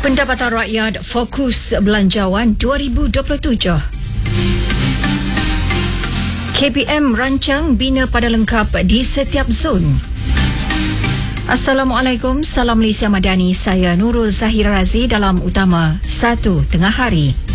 Pendapatan Rakyat Fokus Belanjawan 2027. KPM rancang bina pada lengkap di setiap zon. Assalamualaikum, salam Malaysia Madani. Saya Nurul Zahira Razi dalam Utama 1 Tengah Hari.